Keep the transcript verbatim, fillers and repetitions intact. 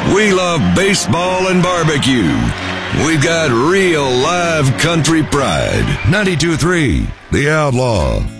We love baseball and barbecue. We've got real live country pride. ninety-two point three The Outlaw.